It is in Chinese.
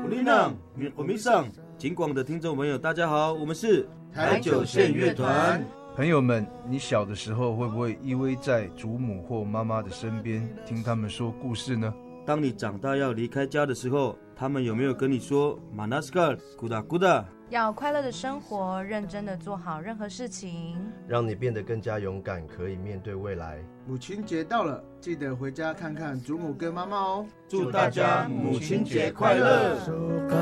丽娜、我米桑，金广的听众朋友，大家好，我们是台九线乐团。 朋友们，你小的时候会不会依偎在祖母或妈妈的身边，听他们说故事呢？ 当你长大要离开家的时候，他们有没有跟你说 Manaskar Kuda Kuda？ 要快乐的生活，认真的做好任何事情， 让你变得更加勇敢，可以面对未来。 母亲节到了，记得回家看看祖母跟妈妈哦。 祝大家母亲节快乐！